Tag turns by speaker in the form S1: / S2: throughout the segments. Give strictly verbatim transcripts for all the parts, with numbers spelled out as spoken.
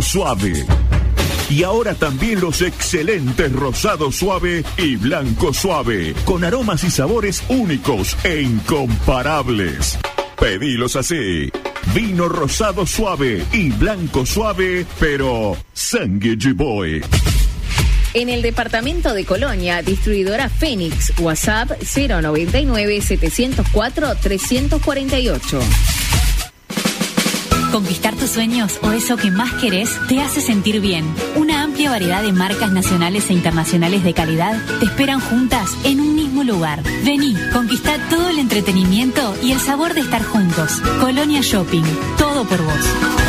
S1: Suave. Y ahora también los excelentes Rosado Suave y Blanco Suave, con aromas y sabores únicos e incomparables. Pedilos así: vino rosado suave y blanco suave, pero Sangue Boy.
S2: En el departamento de Colonia, distribuidora Fénix, WhatsApp cero noventa y nueve, setecientos cuatro, trescientos cuarenta y ocho.
S3: Conquistar tus sueños o eso que más querés te hace sentir bien. Una amplia variedad de marcas nacionales e internacionales de calidad te esperan juntas en un mismo lugar. Vení, conquistá todo el entretenimiento y el sabor de estar juntos. Colonia Shopping, todo por vos.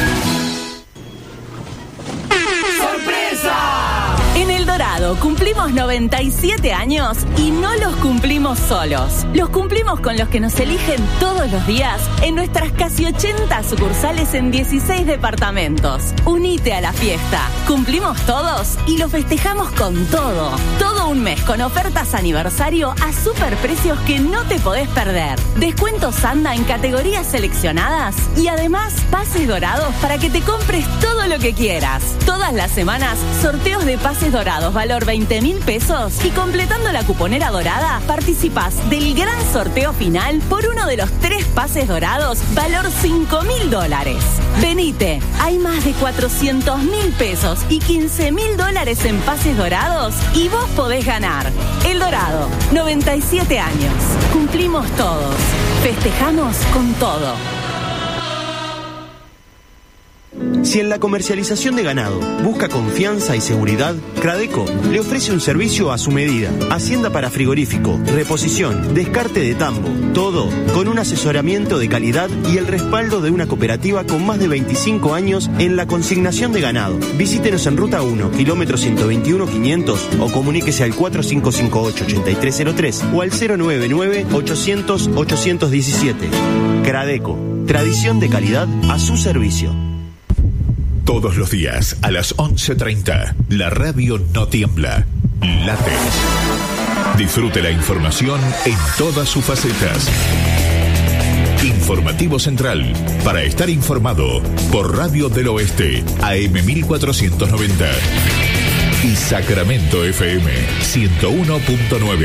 S4: En El Dorado cumplimos noventa y siete años y no los cumplimos solos. Los cumplimos con los que nos eligen todos los días en nuestras casi ochenta sucursales en dieciséis departamentos. Unite a la fiesta. Cumplimos todos y lo festejamos con todo. Todo un mes con ofertas aniversario a superprecios que no te podés perder. Descuentos Sanda en categorías seleccionadas y además pases dorados para que te compres todo lo que quieras. Todas las semanas, sorteos de pases dorados valor veinte mil pesos y completando la cuponera dorada participás del gran sorteo final por uno de los tres pases dorados valor cinco mil dólares. Venite, hay más de cuatrocientos mil pesos y quince mil dólares en pases dorados y vos podés ganar. El Dorado, noventa y siete años. Cumplimos todos. Festejamos con todo.
S5: Si en la comercialización de ganado busca confianza y seguridad, Cradeco le ofrece un servicio a su medida. Hacienda para frigorífico, reposición, descarte de tambo, todo con un asesoramiento de calidad y el respaldo de una cooperativa con más de veinticinco años en la consignación de ganado. Visítenos en Ruta uno, kilómetro ciento veintiuno quinientos o comuníquese al cuatro cinco cinco ocho, ocho tres cero tres o al cero nueve nueve, ochocientos, ochocientos diecisiete. Cradeco, tradición de calidad a su servicio.
S1: Todos los días a las once treinta, la radio no tiembla, late. Disfrute la información en todas sus facetas. Informativo Central, para estar informado, por Radio del Oeste, A M mil cuatrocientos noventa. Y Sacramento F M, ciento uno punto nueve.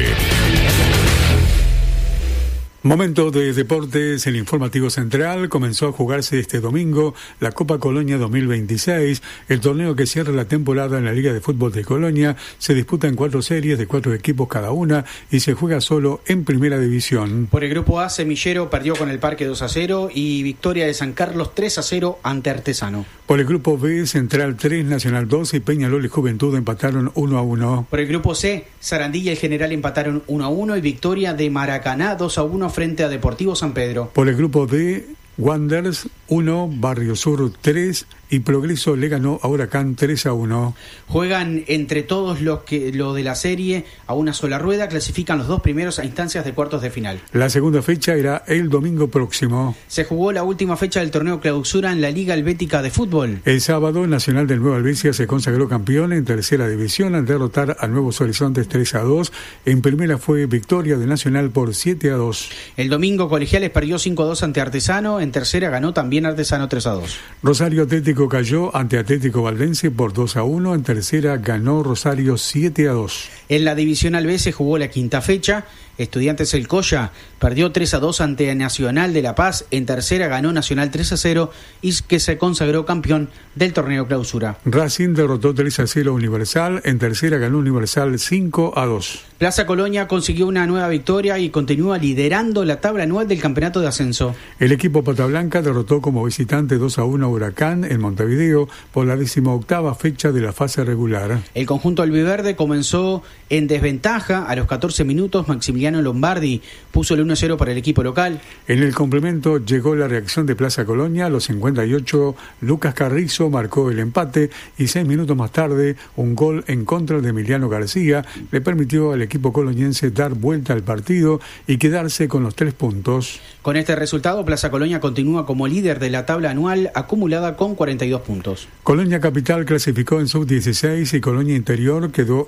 S6: Momento de deportes, el Informativo Central. Comenzó a jugarse este domingo la Copa Colonia dos mil veintiséis, el torneo que cierra la temporada en la Liga de Fútbol de Colonia. Se disputa en cuatro series de cuatro equipos cada una y se juega solo en Primera División.
S7: Por el grupo A, Semillero perdió con el Parque dos a cero y victoria de San Carlos tres a cero ante Artesano.
S6: Por el grupo B, Central tres, Nacional dos y Peñarol y Juventud empataron uno a uno.
S7: Por el grupo C, Sarandí y el General empataron uno a uno y victoria de Maracaná dos a uno frente a Deportivo San Pedro.
S6: Por el grupo D, Wanderers uno, Barrio Sur tres y Progreso le ganó a Huracán tres a uno.
S7: Juegan entre todos los que lo de la serie a una sola rueda, clasifican los dos primeros a instancias de cuartos de final.
S6: La segunda fecha era el domingo próximo.
S7: Se jugó la última fecha del torneo clausura en la Liga Helvética de Fútbol.
S6: El sábado, Nacional del Nueva Albesia se consagró campeón en tercera división al derrotar a Nuevos Horizontes tres a dos. En primera fue victoria de Nacional por siete a dos.
S7: El domingo, Colegiales perdió cinco a dos ante Artesano. En tercera ganó también Artesano tres a dos.
S6: Rosario Atlético cayó ante Atlético Valdense por dos a uno. En tercera ganó Rosario siete a dos.
S7: En la Divisional B se jugó la quinta fecha. Estudiantes El Colla perdió tres a dos ante Nacional de La Paz. En tercera ganó Nacional tres a cero y que se consagró campeón del torneo clausura.
S6: Racing derrotó tres a cero a Universal. En tercera ganó Universal cinco a dos.
S7: Plaza Colonia consiguió una nueva victoria y continúa liderando la tabla anual del campeonato de ascenso.
S6: El equipo Pata Blanca derrotó como visitante dos a uno a Huracán en Montevideo por la decimoctava fecha de la fase regular.
S7: El conjunto albiverde comenzó en desventaja a los catorce minutos. Maximiliano Lombardi puso el uno a cero para el equipo local.
S6: En el complemento llegó la reacción de Plaza Colonia. A los cincuenta y ocho, Lucas Carrizo marcó el empate y seis minutos más tarde un gol en contra de Emiliano García le permitió al equipo coloniense dar vuelta al partido y quedarse con los tres puntos.
S7: Con este resultado, Plaza Colonia continúa como líder de la tabla anual acumulada con cuarenta y dos puntos.
S6: Colonia Capital clasificó en sub dieciséis y Colonia Interior quedó